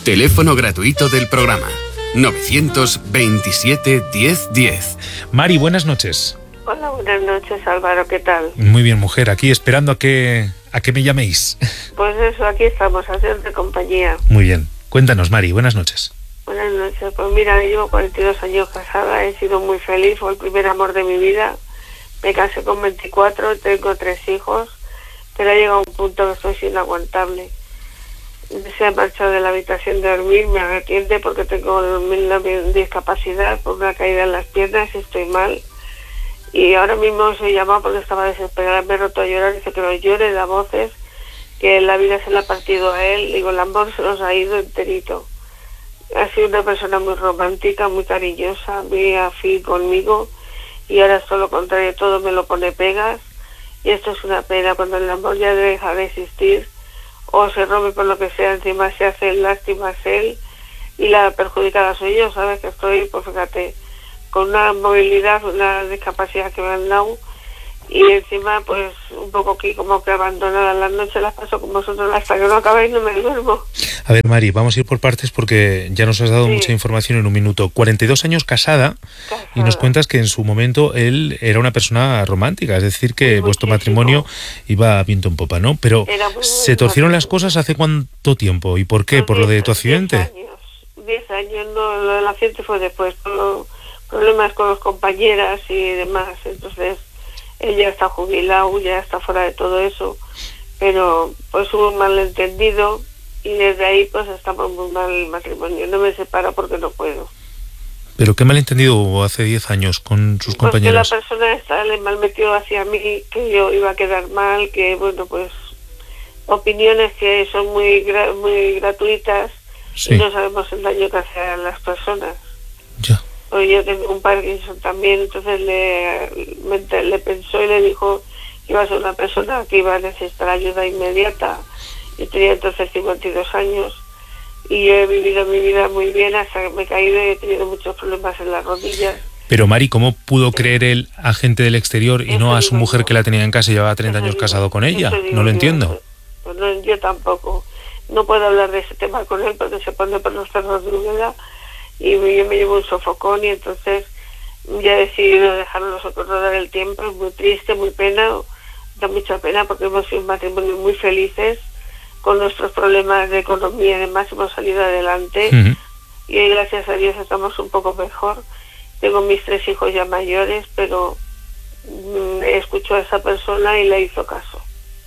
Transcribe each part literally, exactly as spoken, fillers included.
Teléfono gratuito del programa novecientos veintisiete diez diez. Mari, buenas noches. Hola, buenas noches, Álvaro, ¿qué tal? Muy bien, mujer, aquí esperando a que, a que me llaméis. Pues eso, aquí estamos, haciendo compañía. Muy bien, cuéntanos, Mari, buenas noches. Buenas noches, pues mira, llevo cuarenta y dos años casada, he sido muy feliz, fue el primer amor de mi vida. Me casé con veinticuatro, tengo tres hijos, pero ha llegado un punto que estoy inaguantable. Se ha marchado de la habitación de dormir, me arrepiente porque tengo una discapacidad por una caída en las piernas y estoy mal. Y ahora mismo se llama porque estaba desesperada, me he roto a llorar, dice que no llore, da voces, que la vida se le ha partido a él, digo, el amor se nos ha ido enterito. Ha sido una persona muy romántica, muy cariñosa, muy afín conmigo, y ahora es todo lo contrario, todo me lo pone pegas, y esto es una pena, cuando el amor ya deja de existir, o se rompe por lo que sea, encima se hace lástima a él, y la perjudicada soy yo, ¿sabes? Que estoy, pues fíjate, con una movilidad, una discapacidad que me han dado, y encima pues un poco aquí como que abandonada. Las noches las paso con vosotros hasta que no acabéis, no me duermo. A ver, Mari, vamos a ir por partes porque ya nos has dado Sí. mucha información en un minuto. cuarenta y dos años casada, Casada. y nos cuentas que en su momento él era una persona romántica, es decir, que Muchísimo. vuestro matrmonio iba a viento en popa, ¿no? Pero Era muy ¿se buen torcieron las matrimonio. cosas hace cuánto tiempo? ¿Y por qué? Pues ¿Por lo de diez- tu accidente? diez años, diez años, no, lo del accidente fue después, por los problemas con los compañeras y demás. Entonces, él ya está jubilado, ya está fuera de todo eso, pero pues hubo un malentendido y desde ahí pues estamos muy mal el matrimonio. No me separo porque no puedo. ¿Pero qué malentendido hubo hace diez años con sus Porque compañeras? la persona esta le mal metió hacia mí, que yo iba a quedar mal, que bueno, pues opiniones que son muy gra- muy gratuitas Sí, y no sabemos el daño que hace a las personas. ya. Pues yo tengo un Parkinson también, entonces le, me- le pensó y le dijo que iba a ser una persona que iba a necesitar ayuda inmediata. Yo tenía entonces cincuenta y dos años y yo he vivido mi vida muy bien hasta que me he caído y he tenido muchos problemas en las rodillas. Pero Mari, ¿cómo pudo creer él a gente del exterior y Eso no a su digo mujer yo. que la tenía en casa y llevaba treinta Eso años digo- casado con ella? eso digo No lo yo. entiendo. Pues no, yo tampoco. No puedo hablar de ese tema con él porque se pone por los cerros de Úbeda y yo me llevo un sofocón y entonces ya he decidido dejar a nosotros rodar el tiempo. Es muy triste, muy pena, da mucha pena porque hemos sido un matrimonio muy felices con nuestros problemas de economía y demás, hemos salido adelante Ujú. y hoy gracias a Dios estamos un poco mejor. Tengo mis tres hijos ya mayores, pero mm, escuchó a esa persona y le hizo caso.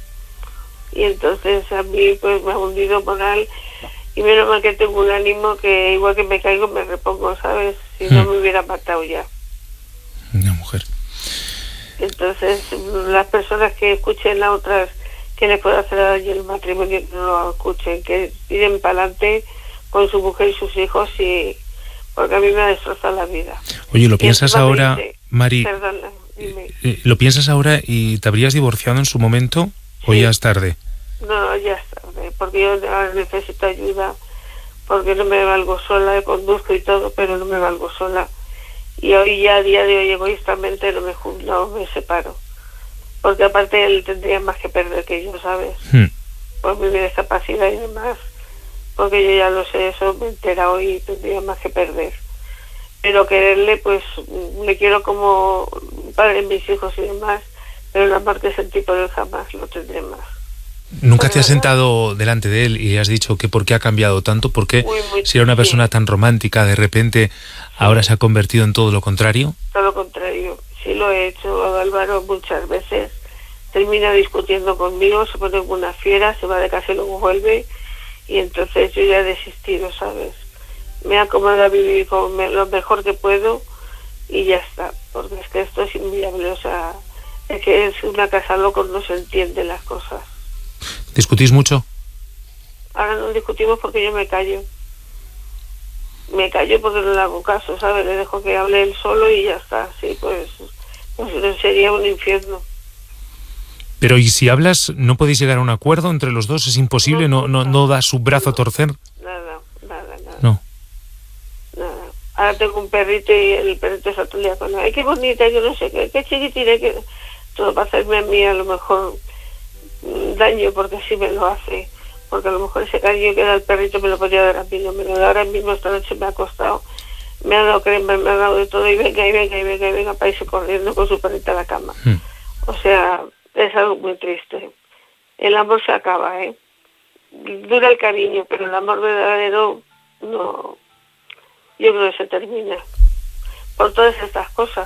Y entonces a mí pues me ha hundido moral y menos mal que tengo un ánimo que igual que me caigo me repongo, ¿sabes? Si no Hmm. me hubiera matado ya. Una mujer. Entonces las personas que escuchen a otras que les pueda hacer daño el matrimonio, que no lo escuchen, que tiren para adelante con su mujer y sus hijos, y porque a mí me ha destrozado la vida. Oye, ¿lo Y piensas encima me ahora, dice, Mari? perdona, dime. eh, ¿Lo piensas ahora y te habrías divorciado en su momento o Sí. ya es tarde? No, ya es tarde, porque yo ahora necesito ayuda, porque no me valgo sola, conduzco y todo, pero no me valgo sola. Y hoy ya a día de hoy egoístamente no me, jun- no me separo. Porque aparte él tendría más que perder que yo, ¿sabes? Hmm. Por mi discapacidad y demás. Porque yo ya lo sé, eso me he enterado y tendría más que perder. Pero quererle, pues, le quiero como padre de mis hijos y demás, pero el amor que sentí por él jamás lo tendré más. ¿Nunca te has Ajá. sentado delante de él y le has dicho que por qué ha cambiado tanto? ¿Por qué, Muy, muy si era una triste. persona tan romántica, de repente ahora se ha convertido en todo lo contrario? Todo lo contrario, sí lo he hecho, Álvaro, muchas veces. Termina discutiendo conmigo, se pone como una fiera, se va de casa y luego vuelve, y entonces yo ya he desistido, ¿sabes? Me acomodo a vivir con me- lo mejor que puedo y ya está, porque es que esto es inviable, o sea, es que es una casa loca, no se entienden las cosas. ¿Discutís mucho? Ahora no discutimos porque yo me callo. Me callo porque no le hago caso, ¿sabes? Le dejo que hable él solo y ya está. Sí, pues, pues sería un infierno. Pero ¿y si hablas, no podéis llegar a un acuerdo entre los dos? ¿Es imposible? ¿No, no, no da su brazo a torcer? Nada, nada, nada. No. Nada. Ahora tengo un perrito y el perrito está todo el día con él. Ay, qué bonita, yo no sé, qué, qué chiquitina, que todo para hacerme a mí a lo mejor mm, daño, porque sí me lo hace. porque a lo mejor ese cariño que da el perrito me lo podría dar a mí, no me lo da ahora mismo. Esta noche me ha acostado, me ha dado crema, me ha dado de todo, y venga, y venga, y venga, y venga, para irse corriendo con su perrita a la cama. Mm. O sea, es algo muy triste. El amor se acaba, ¿eh? Dura el cariño, pero el amor verdadero no, yo creo que se termina por todas estas cosas.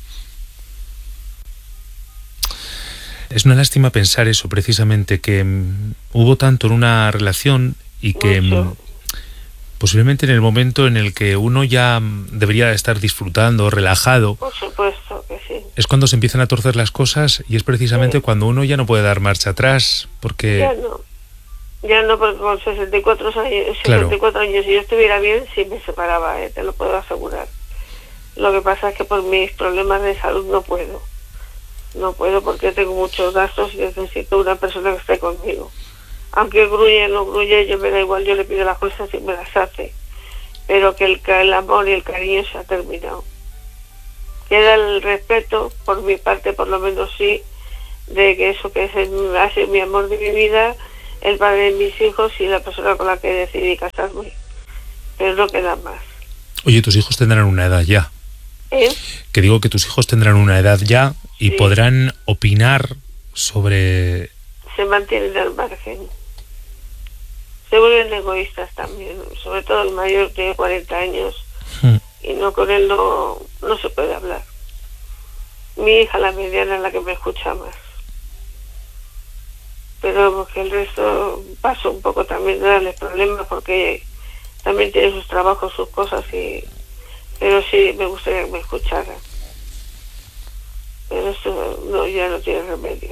Es una lástima pensar eso, precisamente, que um, hubo tanto en una relación y que um, posiblemente en el momento en el que uno ya um, debería estar disfrutando, relajado, por supuesto que sí, es cuando se empiezan a torcer las cosas, y es precisamente sí. cuando uno ya no puede dar marcha atrás, porque... Ya no, ya no, porque con sesenta y cuatro años, sesenta y cuatro claro. años, si yo estuviera bien, sí me separaba, ¿eh? Te lo puedo asegurar. Lo que pasa es que por mis problemas de salud no puedo. No puedo porque tengo muchos gastos y necesito una persona que esté conmigo. Aunque gruye o no gruye, yo me da igual, yo le pido las cosas y me las hace. Pero que el, el amor y el cariño se ha terminado. Queda el respeto, por mi parte por lo menos sí, de que eso que es el, ha sido mi amor de mi vida, el padre de mis hijos y la persona con la que decidí casarme. Pero no queda más. Oye, tus hijos tendrán una edad ya. ¿Eh? Que digo que tus hijos tendrán una edad ya y sí. podrán opinar sobre... Se mantienen al margen. Se vuelven egoístas también, sobre todo el mayor tiene cuarenta años hmm. y no con él no, no se puede hablar. Mi hija, la mediana, es la que me escucha más. Pero que el resto paso un poco también de darles problemas porque también tiene sus trabajos, sus cosas, y pero sí me gustaría que me escucharan. Pero eso no, ya no tiene remedio.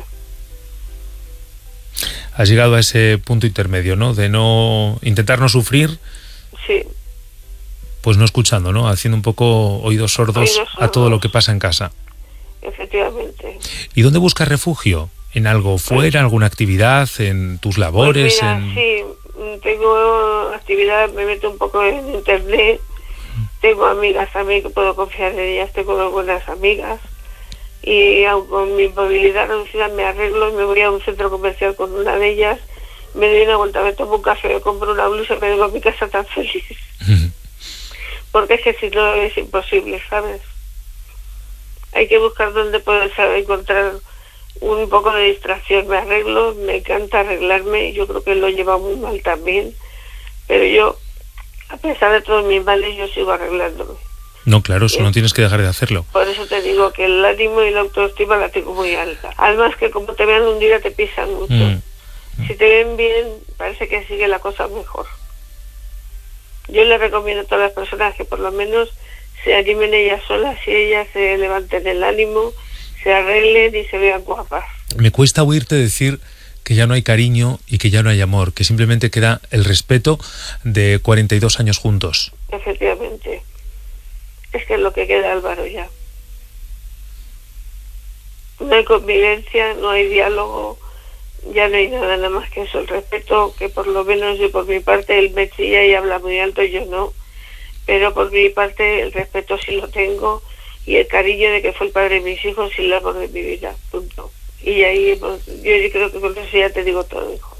Has llegado a ese punto intermedio, ¿no? De no intentar no sufrir. Sí. Pues no escuchando, ¿no? Haciendo un poco oídos sordos, oídos sordos a todo lo que pasa en casa. Efectivamente. ¿Y dónde buscas refugio? ¿En algo fuera, en alguna actividad, en tus labores? Pues mira, en... sí, tengo actividad, me meto un poco en internet. Tengo amigas también que puedo confiar en ellas, tengo buenas amigas. Y aun con mi movilidad reducida me arreglo y me voy a un centro comercial con una de ellas, me doy una vuelta, me tomo un café, me compro una blusa y me vengo a mi casa tan feliz. Porque es que si no es imposible, ¿sabes? Hay que buscar dónde poder encontrar un poco de distracción. Me arreglo, me encanta arreglarme, yo creo que lo lleva muy mal también, pero yo, a pesar de todos mis males, yo sigo arreglándome. No, claro, eso no tienes que dejar de hacerlo. Por eso te digo que el ánimo y la autoestima la tengo muy alta. Además que como te vean un día te pisan mucho. Mm. Si te ven bien, parece que sigue la cosa mejor. Yo les recomiendo a todas las personas que por lo menos se animen ellas solas y ellas se levanten el ánimo, se arreglen y se vean guapas. Me cuesta oírte decir que ya no hay cariño y que ya no hay amor, que simplemente queda el respeto de cuarenta y dos años juntos. Efectivamente. Es que es lo que queda, Álvaro, ya. No hay convivencia, no hay diálogo, ya no hay nada, nada más que eso, el respeto, que por lo menos yo por mi parte, él me chilla y habla muy alto y yo no, pero por mi parte el respeto sí lo tengo y el cariño de que fue el padre de mis hijos y el amor de mi vida, punto. Y ahí pues, yo creo que con eso ya te digo todo, hijo.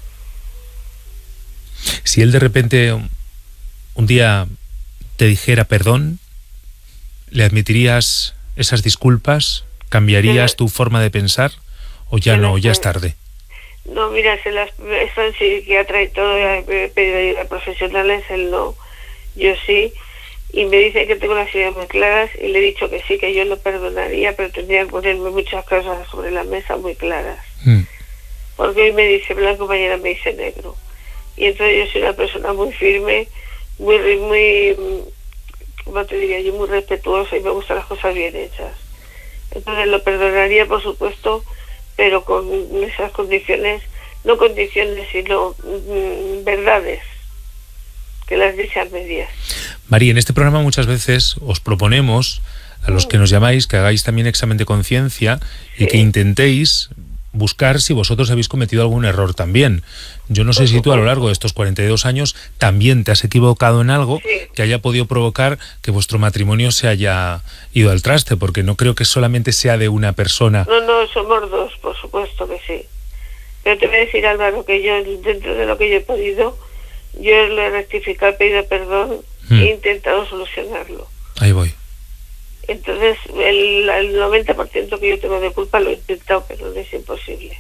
Si él de repente un día te dijera perdón, ¿le admitirías esas disculpas? ¿Cambiarías tu forma de pensar? ¿O ya no, ya es tarde? No, mira, se las, está en psiquiatra y todo, he pedido ayuda a profesionales, él no, yo sí, y me dice que tengo las ideas muy claras y le he dicho que sí, que yo lo perdonaría, pero tendría que ponerme muchas cosas sobre la mesa muy claras. Mm. Porque hoy me dice blanco, mañana me dice negro. Y entonces yo soy una persona muy firme, muy, muy... como te diría yo, muy respetuosa y me gustan las cosas bien hechas. Entonces lo perdonaría, por supuesto, pero con esas condiciones, no condiciones, sino mmm, verdades, que las dice a medias. María, en este programa muchas veces os proponemos, a los que nos llamáis, que hagáis también examen de conciencia y sí. que intentéis buscar si vosotros habéis cometido algún error también. Yo no sé si tú a lo largo de estos cuarenta y dos años también te has equivocado en algo sí. que haya podido provocar que vuestro matrimonio se haya ido al traste, porque no creo que solamente sea de una persona. No, no, somos dos, por supuesto que sí. Pero te voy a decir, Álvaro, que yo, dentro de lo que yo he podido, yo lo he rectificado, he pedido perdón mm. e he intentado solucionarlo. Ahí voy. Entonces, el, el noventa por ciento que yo tengo de culpa lo he intentado, pero es imposible.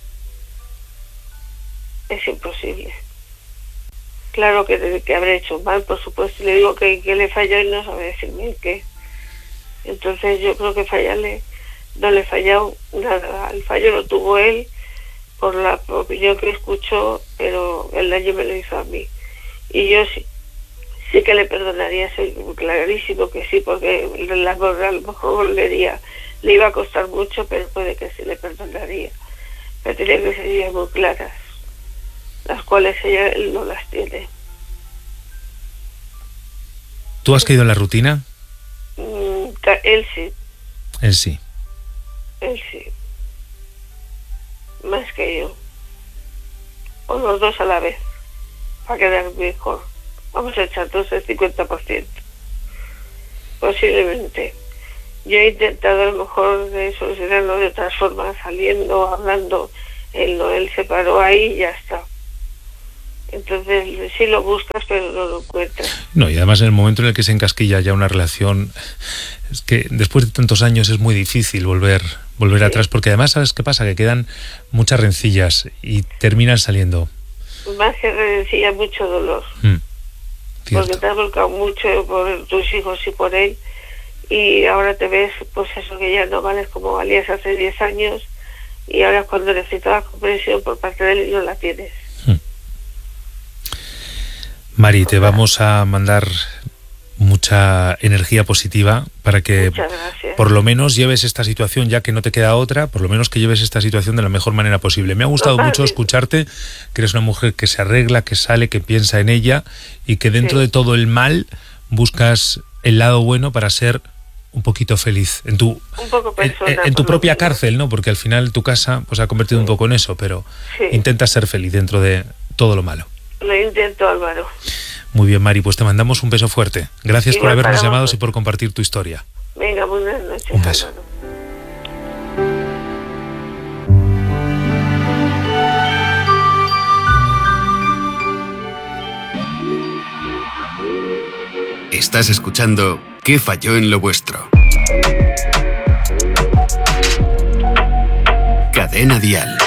Es imposible. Claro que, que habré hecho mal, por supuesto. Le digo que, que le falló y no sabe decirme qué. Entonces yo creo que fallarle, no le he fallado nada. El fallo lo tuvo él por la opinión que escuchó, pero el daño me lo hizo a mí. Y yo sí, sí que le perdonaría, soy clarísimo que sí, porque la, a lo mejor volvería, le iba a costar mucho, pero puede que sí le perdonaría. Pero tenía que ser muy claras, las cuales ella él no las tiene. ¿Tú has caído en la rutina? Mm, él sí. Él sí. Él sí. Más que yo. O los dos a la vez, para quedar mejor. Vamos a echar todos el cincuenta por ciento. Posiblemente. Yo he intentado a lo mejor de solucionarlo de otras formas, saliendo, hablando. Él no, él se paró ahí y ya está. Entonces sí lo buscas, pero no lo encuentras. No, y además en el momento en el que se encasquilla ya una relación, es que después de tantos años es muy difícil volver volver sí. atrás, porque además, ¿sabes qué pasa? Que quedan muchas rencillas y terminan saliendo. Más que rencillas, mucho dolor. Mm, porque te has volcado mucho por tus hijos y por él, y ahora te ves, pues eso, que ya no vales como valías hace diez años, y ahora cuando necesitabas comprensión por parte de él no la tienes. Mari, te vamos a mandar mucha energía positiva para que por lo menos lleves esta situación, ya que no te queda otra, por lo menos que lleves esta situación de la mejor manera posible. Me ha gustado Total, mucho escucharte, que eres una mujer que se arregla, que sale, que piensa en ella y que dentro sí. de todo el mal buscas el lado bueno para ser un poquito feliz en tu, un poco persona, en, en tu propia cárcel, ¿no? Porque al final tu casa pues ha convertido sí. un poco en eso, pero sí. intentas ser feliz dentro de todo lo malo. Lo intento, Álvaro. Muy bien, Mari, pues te mandamos un beso fuerte. Gracias Igual por habernos llamado y por compartir tu historia. Venga, buenas noches. Un beso. Álvaro. Estás escuchando ¿Qué falló en lo vuestro? Cadena Dial.